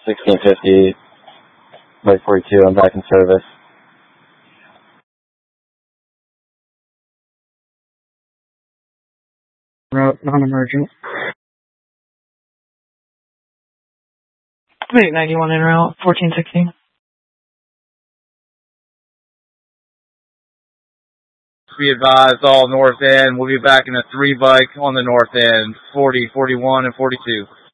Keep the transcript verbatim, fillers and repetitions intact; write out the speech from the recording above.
sixteen fifty, right forty-two, I'm back in service. Route non-emergent. Wait, ninety-one en route, fourteen sixteen. Be advised, all north end. We'll be back in a three bike on the north end, forty, forty-one, and forty-two.